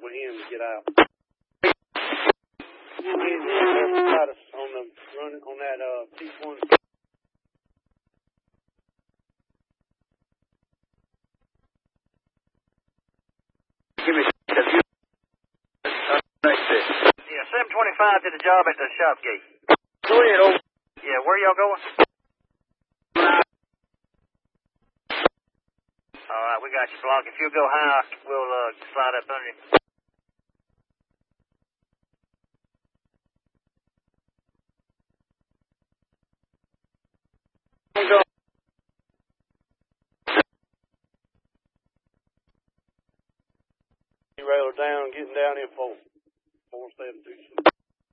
with him to get out. On the run on that P1. Give me Yeah, 725 did the job at the shop gate. Go ahead, over. Yeah, where y'all going? All right, we got you blocked. If you'll go high, we'll slide up under you. Railer down, getting down in 4.